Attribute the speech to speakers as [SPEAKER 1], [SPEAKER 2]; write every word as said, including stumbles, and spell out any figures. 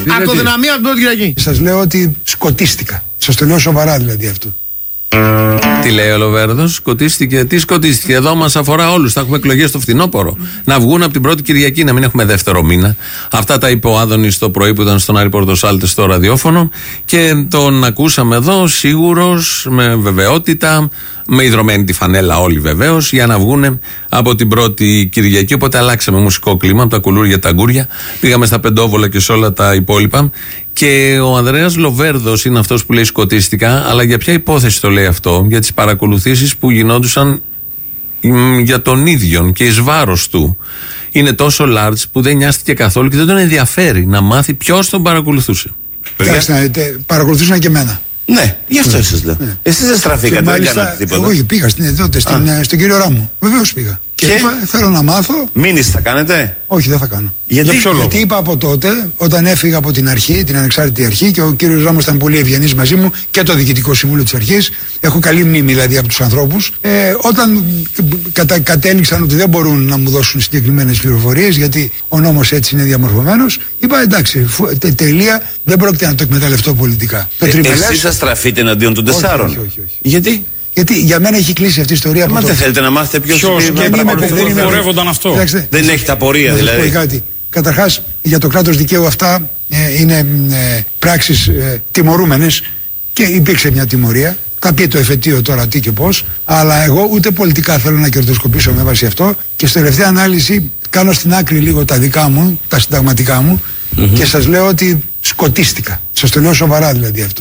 [SPEAKER 1] Αυτοδυναμία από την πρώτη Κυριακή.
[SPEAKER 2] Σας λέω ότι σκοτίστηκα. Σας το λέω σοβαρά δηλαδή αυτό.
[SPEAKER 3] Τι λέει ο Λοβέρδος, σκοτίστηκε. Τι σκοτίστηκε, εδώ μας αφορά όλους. Θα έχουμε εκλογές το φθινόπωρο. Να βγουν από την πρώτη Κυριακή, να μην έχουμε δεύτερο μήνα. Αυτά τα είπε ο Άδωνης το πρωί που ήταν στον Άρη Πορτοσάλτε στο ραδιόφωνο. Και τον ακούσαμε εδώ, σίγουρος, με βεβαιότητα, με ιδρωμένη τη φανέλα όλοι βεβαίως, για να βγουν από την πρώτη Κυριακή. Οπότε αλλάξαμε μουσικό κλίμα από τα κουλούρια τα γκούρια. Πήγαμε στα πεντόβολα και σε όλα τα υπόλοιπα. Και ο Ανδρέας Λοβέρδος είναι αυτός που λέει σκοτίστηκα, αλλά για ποια υπόθεση το λέει αυτό? Για τις παρακολουθήσεις που γινόντουσαν για τον ίδιον και εις βάρος του. Είναι τόσο large που δεν νοιάστηκε καθόλου και δεν τον ενδιαφέρει να μάθει ποιος τον παρακολουθούσε.
[SPEAKER 2] Κοιτάξτε να δείτε, παρακολουθούσαν και εμένα.
[SPEAKER 1] Ναι, γι' αυτό ναι. Σας λέω. Ναι. Εσείς δεν στραφήκατε, δεν κάνατε τίποτα.
[SPEAKER 2] Εγώ πήγα στην, τότε, στην, στον κύριο Ράμο. Βεβαίως πήγα. Και, και είπα, θέλω να μάθω.
[SPEAKER 1] Μήνυση θα κάνετε?
[SPEAKER 2] Όχι, δεν θα κάνω.
[SPEAKER 1] Γιατί, Για ποιο λόγο?
[SPEAKER 2] Γιατί είπα από τότε, όταν έφυγα από την αρχή, την ανεξάρτητη αρχή, και ο κύριος Ράμος ήταν πολύ ευγενής μαζί μου και το διοικητικό συμβούλιο της αρχής. Έχω καλή μνήμη δηλαδή από τους ανθρώπους. Ε, όταν κατα, κατέληξαν ότι δεν μπορούν να μου δώσουν συγκεκριμένες πληροφορίες, γιατί ο νόμος έτσι είναι διαμορφωμένος, είπα εντάξει, τε, τελεία, δεν πρόκειται να το εκμεταλλευτώ πολιτικά.
[SPEAKER 1] Ε, Εσείς θα στραφείτε εναντίον των τεσσάρων?
[SPEAKER 2] Όχι, όχι, όχι.
[SPEAKER 1] Γιατί?
[SPEAKER 2] Γιατί για μένα έχει κλείσει αυτή η ιστορία.
[SPEAKER 1] Μα δεν θέλετε να μάθετε ποιος
[SPEAKER 4] παρακολουθούνταν αυτό?
[SPEAKER 1] Δεν, δεν έχετε απορία δηλαδή?
[SPEAKER 2] Κάτι. Καταρχάς, για το κράτος δικαίου αυτά ε, είναι ε, πράξεις ε, τιμωρούμενες και υπήρξε μια τιμωρία. Θα πει το εφετείο τώρα τι και πώς, αλλά εγώ ούτε πολιτικά θέλω να κερδοσκοπήσω με βάση αυτό και στη τελευταία ανάλυση κάνω στην άκρη λίγο τα δικά μου, τα συνταγματικά μου mm-hmm. και σας λέω ότι σκοτίστηκα. Σας το λέω σοβαρά δηλαδή αυτό.